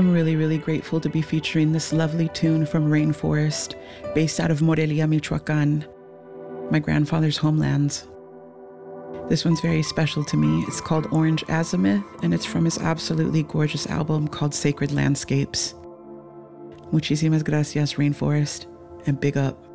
I'm really, really grateful to be featuring this lovely tune from Rainforest, based out of Morelia, Michoacan, my grandfather's homelands. This one's very special to me. It's called Orange Azimuth, and it's from his absolutely gorgeous album called Sacred Landscapes. Muchísimas gracias, Rainforest, and big up.